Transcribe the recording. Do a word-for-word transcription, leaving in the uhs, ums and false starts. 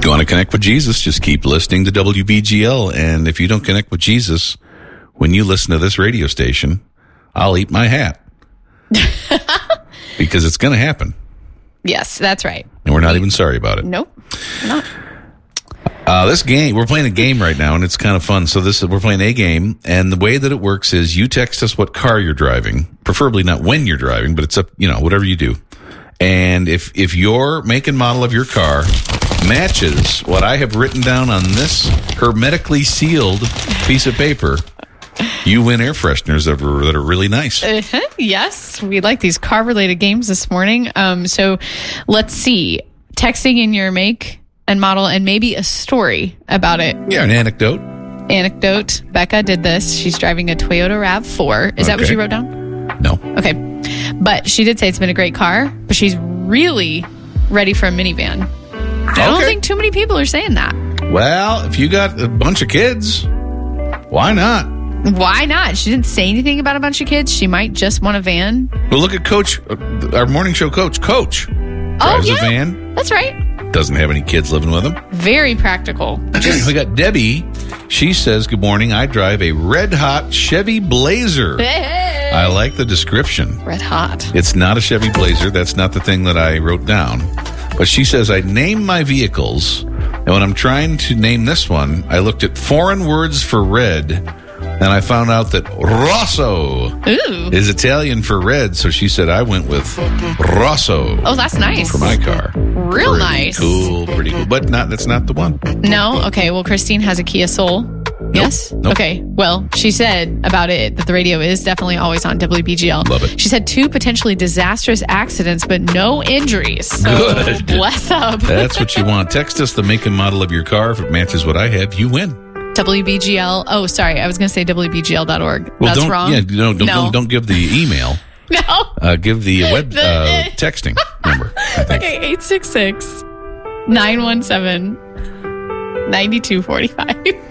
You want to connect with Jesus, just keep listening to W B G L. And if you don't connect with Jesus, when you listen to this radio station, I'll eat my hat. Because it's going to happen. Yes, that's right. And we're not even sorry about it. Nope, we're not. Uh, this game, we're playing a game right now, and it's kind of fun. So this, we're playing a game, and the way that it works is you text us what car you're driving, preferably not when you're driving, but it's up, you know, whatever you do. And if if your make and model of your car matches what I have written down on this hermetically sealed piece of paper, you win air fresheners that are, that are really nice. Uh-huh. Yes, we like these car-related games this morning. Um, so let's see. Texting in your make and model and maybe a story about it. Yeah, an anecdote. Anecdote. Becca did this. She's driving a Toyota RAV four. Is that what Okay. you wrote down? No. Okay. But she did say it's been a great car, but she's really ready for a minivan. I don't Okay. think too many people are saying that. Well, if you got a bunch of kids, why not? Why not? She didn't say anything about a bunch of kids. She might just want a van. Well, look at Coach, uh, our morning show coach. Coach drives oh, yeah. a van, That's right. doesn't have any kids living with him. Very practical. We got Debbie. She says, good morning. I drive a red-hot Chevy Blazer. Hey. I like the description. Red hot. It's not a Chevy Blazer. That's not the thing that I wrote down. But she says, I name my vehicles, and when I'm trying to name this one, I looked at foreign words for red, and I found out that Rosso Ooh. is Italian for red. So she said, I went with Rosso. Oh, that's nice. For my car. Real Pretty nice. Cool, pretty cool. But not that's not the one. No? Okay. Well, Christine has a Kia Soul. Yes? Nope. Okay. Well, she said about it that the radio is definitely always on W B G L. Love it. She said two potentially disastrous accidents, but no injuries. So Good. bless up. That's what you want. Text us the make and model of your car. If it matches what I have, you win. W B G L. Oh, sorry. I was going to say W B G L dot org. Well, That's don't, wrong. Yeah, no, don't, No. don't, don't give the email. No. Uh, give the web The- uh, texting number, I think. Okay. eight six six, nine one seven, nine two four five.